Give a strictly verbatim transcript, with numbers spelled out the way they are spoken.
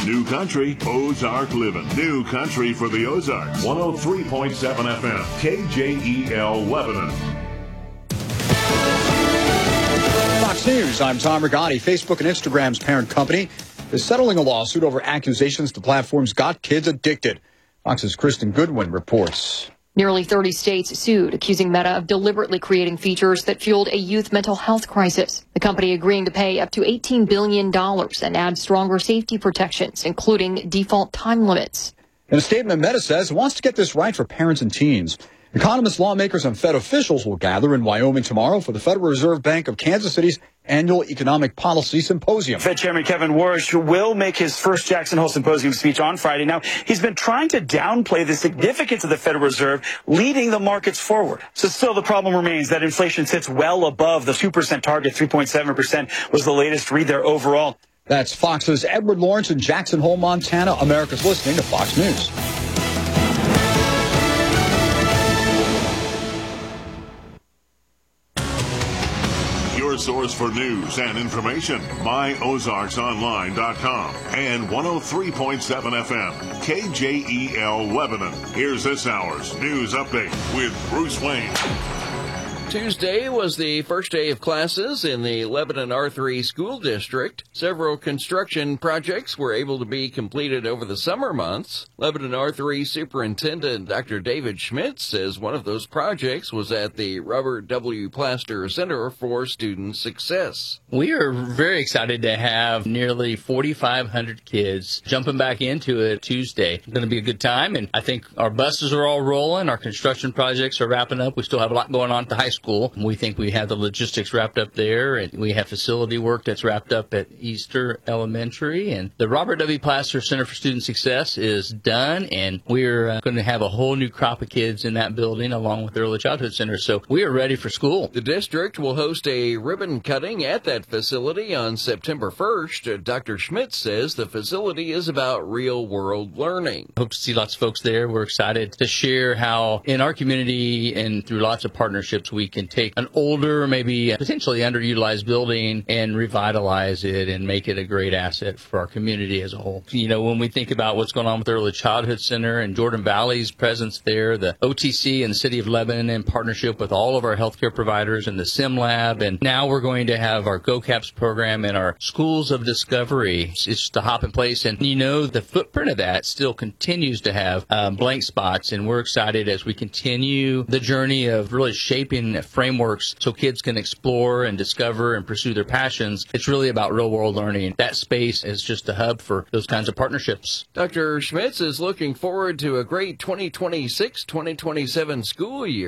New Country, Ozark Living. New Country for the Ozarks. one oh three point seven F M, K J E L Lebanon. Fox News, I'm Tom Rigotti. Facebook and Instagram's parent company is settling a lawsuit over accusations the platforms got kids addicted. Fox's Kristen Goodwin reports. Nearly thirty states sued, accusing Meta of deliberately creating features that fueled a youth mental health crisis. The company agreeing to pay up to eighteen billion dollars and add stronger safety protections, including default time limits. In a statement, Meta says it wants to get this right for parents and teens. Economists, lawmakers, and Fed officials will gather in Wyoming tomorrow for the Federal Reserve Bank of Kansas City's annual Economic Policy Symposium. Fed Chairman Kevin Warsh will make his first Jackson Hole Symposium speech on Friday. Now, he's been trying to downplay the significance of the Federal Reserve leading the markets forward. So still the problem remains that inflation sits well above the two percent target. three point seven percent was the latest read there overall. That's Fox's Edward Lawrence in Jackson Hole, Montana. America's listening to Fox News. Your source for news and information, my ozarks online dot com and one oh three point seven F M, K J E L Lebanon. Here's this hour's news update with Bruce Wayne. Tuesday was the first day of classes in the Lebanon R three school district. Several construction projects were able to be completed over the summer months. Lebanon R three Superintendent Doctor David Schmitz says one of those projects was at the Robert W. Plaster Center for Student Success. We are very excited to have nearly forty-five hundred kids jumping back into it Tuesday. It's going to be a good time, and I think our buses are all rolling. Our construction projects are wrapping up. We still have a lot going on at the high school. We think we have the logistics wrapped up there, and we have facility work that's wrapped up at Easter Elementary. And the Robert W. Plaster Center for Student Success is done, and we're uh, going to have a whole new crop of kids in that building along with the Early Childhood Center. So we are ready for school. The district will host a ribbon cutting at that facility on September first. Doctor Schmitz says the facility is about real-world learning. Hope to see lots of folks there. We're excited to share how in our community and through lots of partnerships we can take an older, maybe potentially underutilized building and revitalize it and make it a great asset for our community as a whole. You know, when we think about what's going on with the Early Childhood Center and Jordan Valley's presence there, the O T C and the City of Lebanon in partnership with all of our healthcare providers and the Sim Lab, and now we're going to have our GoCaps program and our Schools of Discovery. It's just a hop in place, and you know, the footprint of that still continues to have um, blank spots, and we're excited as we continue the journey of really shaping frameworks so kids can explore and discover and pursue their passions. It's really about real-world learning. That space is just a hub for those kinds of partnerships. Doctor Schmitz is looking forward to a great twenty twenty-six twenty twenty-seven school year.